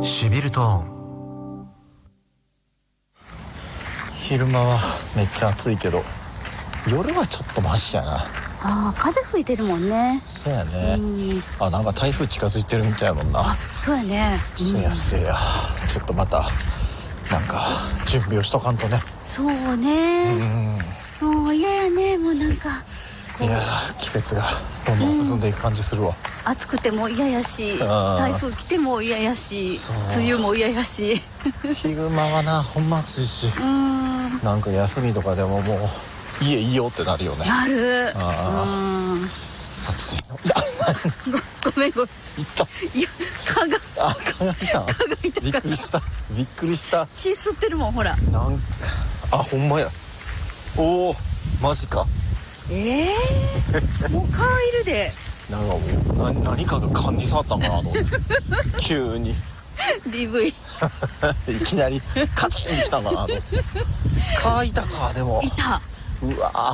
シビルトーン。昼間はめっちゃ暑いけど夜はちょっとマシやな。 風吹いてるもんね。 そうやね。なんか台風近づいてるみたいやもんな。 そうやね。 せやせや、ちょっとまたなんか準備をしとかんとね。 そうね。もう嫌やね。もうなんかいや季節がどんどん進んでいく感じするわ。 暑くても嫌やし、台風来ても嫌やし、梅雨も嫌やし。 昼間はなほんま暑いし、なんか休みとかでももう家いいよってなるよね。 なる。 暑いの。 ごめん。いや蚊がいた。びっくりした血吸ってるもんほら。 ほんまや。おおマジか。 もう蚊いるで。 なんかもう何かが勘に触ったんかなと思って急に DV いきなりカチンに来たんかなと思って。蚊いたか。でもいた。 うわ